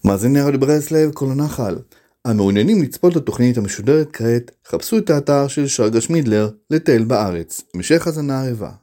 מאזיני רדיו ברסלב, כל הנחל. המעוניינים לצפות לתוכנית המשודרת כעת, חפשו את האתר של שרגא שמידלר לטייל בארץ. המשך האזנה ערבה.